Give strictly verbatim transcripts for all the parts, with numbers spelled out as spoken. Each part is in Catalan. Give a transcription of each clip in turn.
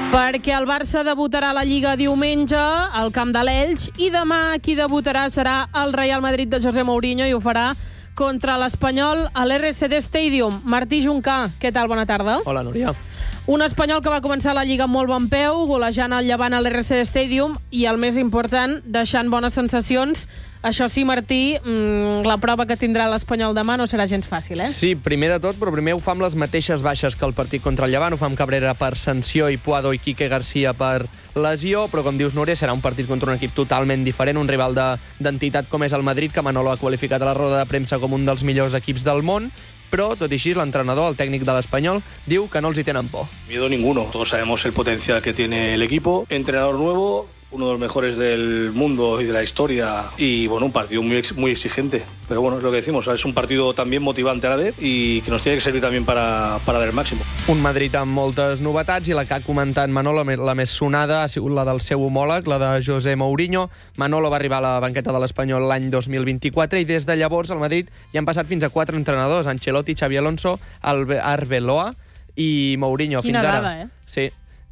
Perquè el Barça debutarà a la Lliga diumenge al camp de l'Elx i demà qui debutarà serà el Real Madrid de José Mourinho i ho farà contra l'Espanyol a l'R C D Stadium. Martí Juncà, què tal? Bona tarda. Hola, Núria. Un espanyol que va començar la Lliga amb molt bon peu, golejant el Llevant a l'R C D Stadium i, el més important, deixant bones sensacions. Això sí, Martí, mmm, la prova que tindrà l'Espanyol demà no serà gens fàcil, eh? Sí, primer de tot, però primer ho fa amb les mateixes baixes que el partit contra el Llevant. Ho fa amb Cabrera per sanció i Puado i Quique García per lesió, però com dius, Núria, serà un partit contra un equip totalment diferent, un rival d'entitat com és el Madrid, que Manolo ha qualificat a la roda de premsa com un dels millors equips del món. Però, tot i així, l'entrenador, el tècnic de l'Espanyol, diu que no els hi tenen por. Miedo ninguno. Todos sabemos el potencial que tiene el equipo. Entrenador nuevo, uno de los mejores del mundo y de la historia. Y, bueno, un partido muy, muy exigente. Pero, bueno, es lo que decimos. Es un partido también motivante a la vez y que nos tiene que servir también para, para dar el máximo. Un Madrid amb moltes novetats i la que ha comentat Manolo, la més sonada, ha sigut la del seu homòleg, la de José Mourinho. Manolo va arribar a la banqueta de l'Espanyol l'any dos mil vint-i-quatre i des de llavors al Madrid hi han passat fins a quatre entrenadors: Ancelotti, Xabi Alonso, Arbeloa i Mourinho. Quina fins dada, ara. eh? Sí.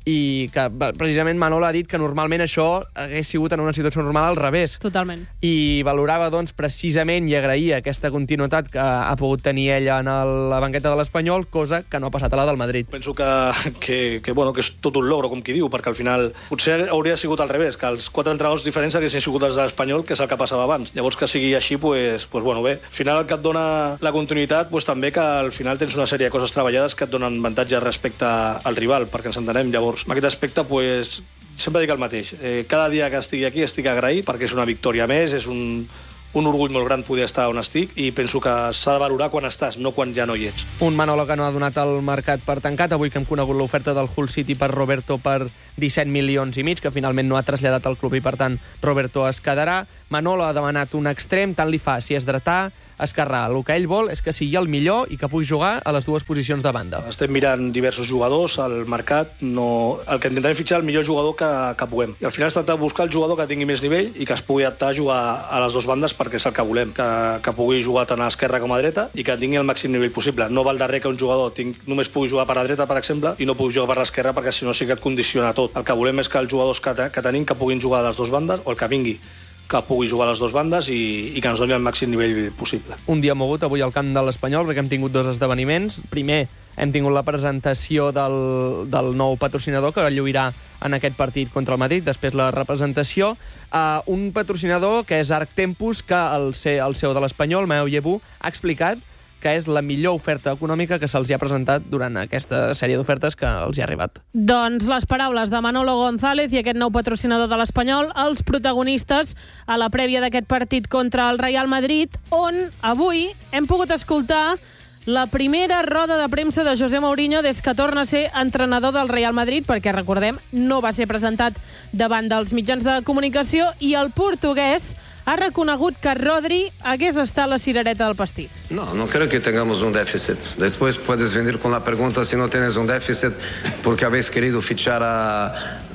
I que precisament Manolo ha dit que normalment això hagués sigut en una situació normal al revés. Totalment. I valorava, doncs, precisament i agraïa aquesta continuïtat que ha pogut tenir ella en el, la banqueta de l'Espanyol, cosa que no ha passat a la del Madrid. Penso que, que, que, bueno, que és tot un logro, com qui diu, perquè al final potser hauria sigut al revés, que els quatre entrenadors diferents haguessin sigut els de l'Espanyol, que és el que passava abans. Llavors, que sigui així, pues, pues, bueno, bé. Al final, el que et dona la continuïtat, pues, també que al final tens una sèrie de coses treballades que et donen avantatge respecte al rival, perquè ens entenem. Llavors, en aquest aspecte, pues, sempre dic el mateix. Eh, cada dia que estigui aquí estic agraït perquè és una victòria més, és un, un orgull molt gran poder estar on estic i penso que s'ha de valorar quan estàs, no quan ja no hi ets. Un Manolo que no ha donat el mercat per tancat. Avui que hem conegut l'oferta del Hull City per Roberto per disset milions i mig, que finalment no ha traslladat al club i, per tant, Roberto es quedarà. Manolo ha demanat un extrem, tant li fa si és dretà, esquerrà. El que ell vol és que sigui el millor i que pugui jugar a les dues posicions de banda. Estem mirant diversos jugadors al mercat. No... El que intentarem fitxar el millor jugador que, que puguem. I al final es tracta de buscar el jugador que tingui més nivell i que es pugui adaptar a jugar a les dues bandes perquè és el que volem. Que, que pugui jugar tant a l'esquerra com a dreta i que tingui el màxim nivell possible. No val darrer que un jugador tinc, només pugui jugar per la dreta, per exemple, i no pugui jugar per l'esquerra perquè si no sí que et condiciona tot. El que volem és que els jugadors que, que tenim que puguin jugar a les dues bandes o el que vingui que pugui jugar a les dues bandes i, i que ens doni el màxim nivell possible. Un dia mogut avui al camp de l'Espanyol perquè hem tingut dos esdeveniments. Primer, hem tingut la presentació del, del nou patrocinador que lluirà en aquest partit contra el Madrid, després la representació. Uh, un patrocinador que és Arc Tempus, que el, el C E O de l'Espanyol, Maeu Llebú, ha explicat que és la millor oferta econòmica que se'ls ha presentat durant aquesta sèrie d'ofertes que els hi ha arribat. Doncs les paraules de Manolo González i aquest nou patrocinador de l'Espanyol, els protagonistes a la prèvia d'aquest partit contra el Real Madrid, on avui hem pogut escoltar la primera roda de premsa de José Mourinho des que torna a ser entrenador del Real Madrid, perquè, recordem, no va ser presentat davant dels mitjans de comunicació, i el portuguès ha reconegut que Rodri hagués estat la cirereta del pastís. No, no creo que tengamos un déficit. Después puedes venir con la pregunta si no tienes un déficit porque habéis querido fichar a,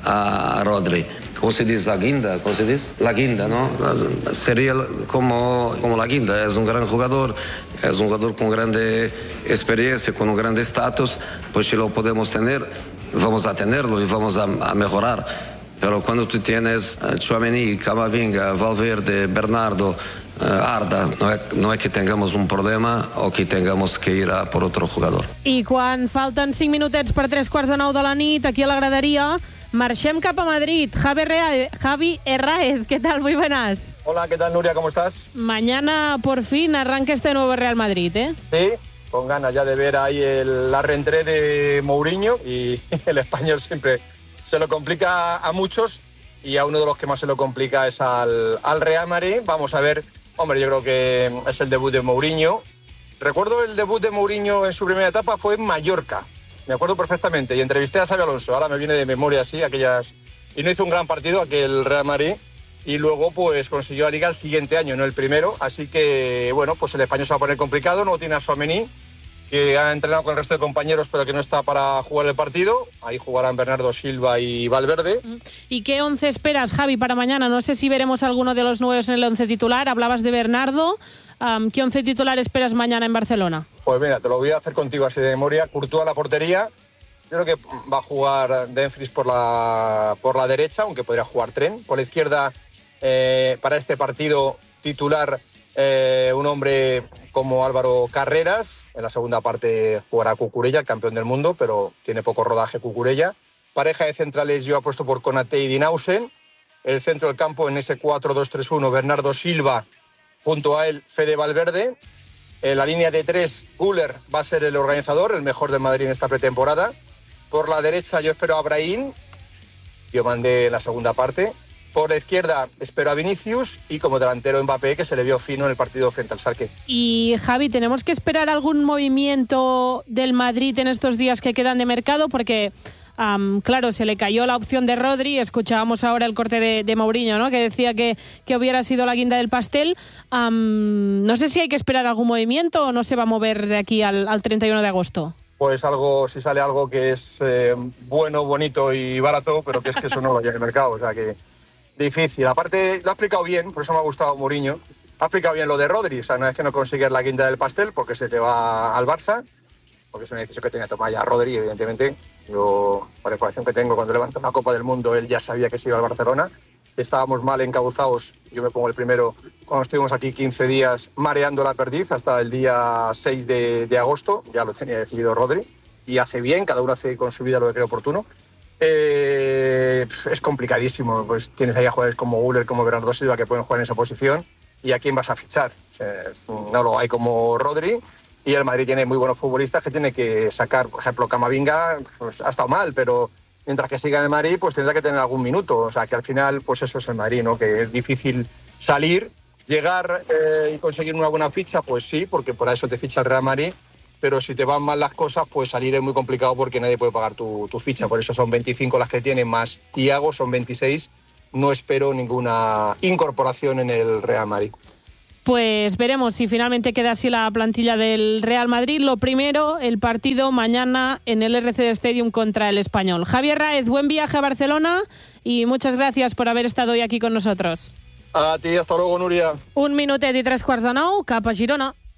a Rodri. ¿Cómo se dice? La guinda, ¿cómo se dice? La guinda, ¿no? Sería como, como la guinda. Es un gran jugador, es un jugador con grande experiencia, con un grande estatus. Pues si lo podemos tener, vamos a tenerlo y vamos a, a mejorar. Pero cuando tú tienes uh, Tchouaméni, Camavinga, Valverde, Bernardo, uh, Arda, no es, no es que tengamos un problema o que tengamos que ir a por otro jugador. I quan falten cinc minutets per tres quarts de nou de la nit, aquí a la graderia, marxem cap a Madrid. Javi, Real, Javi Herráez, ¿qué tal? Muy buenas. Hola, ¿qué tal, Nuria? ¿Cómo estás? Mañana, por fin, arranca este nuevo Real Madrid, ¿eh? Sí, con ganas ya de ver ahí el, la reentrée de Mourinho, y el español siempre se lo complica a muchos y a uno de los que más se lo complica es al, al Real Madrid. Vamos a ver, hombre, yo creo que es el debut de Mourinho. Recuerdo el debut de Mourinho en su primera etapa fue en Mallorca, me acuerdo perfectamente, y entrevisté a Xabi Alonso, ahora me viene de memoria así, aquellas... Y no hizo un gran partido aquel Real Madrid, y luego pues consiguió la Liga el siguiente año, no el primero, así que, bueno, pues el español se va a poner complicado, no tiene a Tchouaméni, que ha entrenado con el resto de compañeros pero que no está para jugar el partido. Ahí jugarán Bernardo Silva y Valverde. ¿Y qué once esperas, Javi, para mañana? No sé si veremos alguno de los nuevos en el once titular. Hablabas de Bernardo. Um, ¿Qué once titular esperas mañana en Barcelona? Pues mira, te lo voy a hacer contigo así de memoria. Courtois a la portería, Yo creo que va a jugar Dumfries por la, por la derecha, aunque podría jugar Trent. Por la izquierda, eh, para este partido titular, eh, un hombre como Álvaro Carreras. En la segunda parte jugará Cucurella, el campeón del mundo, pero tiene poco rodaje Cucurella. Pareja de centrales yo apuesto por Konaté y Dinausen. El centro del campo en ese cuatro dos tres uno, Bernardo Silva, junto a él Fede Valverde. En la línea de tres, Güler va a ser el organizador, el mejor del Madrid en esta pretemporada. Por la derecha yo espero a Brahim, yo mandé en la segunda parte. Por la izquierda espero a Vinicius y como delantero Mbappé, que se le vio fino en el partido frente al Schalke. Y Javi, ¿tenemos que esperar algún movimiento del Madrid en estos días que quedan de mercado? Porque, um, claro, se le cayó la opción de Rodri, escuchábamos ahora el corte de, de Mourinho, ¿no?, que decía que, que hubiera sido la guinda del pastel. Um, no sé si hay que esperar algún movimiento o no se va a mover de aquí al, al treinta y uno de agosto. Pues algo, si sale algo que es eh, bueno, bonito y barato, pero que es que eso no lo hay en el mercado, o sea que difícil. Aparte, lo ha explicado bien, por eso me ha gustado Mourinho, ha explicado bien lo de Rodri, o sea, no es que no consigues la guinda del pastel porque se te va al Barça, porque es una decisión que tenía que tomar ya Rodri, evidentemente. Yo, por la información que tengo, cuando levantó la Copa del Mundo, él ya sabía que se iba al Barcelona. Estábamos mal encauzados, yo me pongo el primero, cuando estuvimos aquí quince días mareando la perdiz hasta el día seis de, de agosto, ya lo tenía decidido Rodri, y hace bien, cada uno hace con su vida lo que cree oportuno. Eh, es complicadísimo, pues tienes ahí a jugadores como Güler, como Bernardo Silva que pueden jugar en esa posición, y a quién vas a fichar. O sea, no lo hay como Rodri, y el Madrid tiene muy buenos futbolistas que tiene que sacar. Por ejemplo, Camavinga pues, ha estado mal, pero mientras que siga en el Madrid pues tendrá que tener algún minuto, o sea que al final pues eso es el Madrid, ¿no?, que es difícil salir, llegar eh, y conseguir una buena ficha, pues sí, porque por eso te ficha el Real Madrid. Pero si te van mal las cosas, pues salir es muy complicado porque nadie puede pagar tu, tu ficha. Por eso son veinticinco las que tiene, más Thiago, son veintiséis. No espero ninguna incorporación en el Real Madrid. Pues veremos si finalmente queda así la plantilla del Real Madrid. Lo primero, el partido mañana en el R C D Stadium contra el Español. Javier Raez, buen viaje a Barcelona y muchas gracias por haber estado hoy aquí con nosotros. A ti, hasta luego, Núria. Un minutet i tres quarts de nou, cap a Girona.